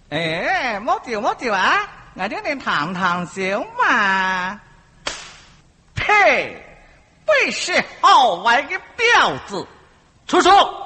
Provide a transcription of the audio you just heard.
哎，莫丢啊！我这你堂笑嘛。 呸！本是好玩的婊子，出手！